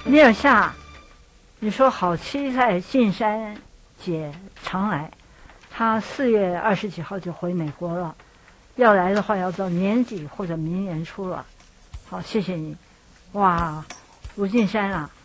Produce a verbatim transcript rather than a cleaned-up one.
尼尔夏，你说好期待静山姐常来，她四月二十几号就回美国了，要来的话要到年底或者明年初了。好，谢谢你。哇，吴静山啊，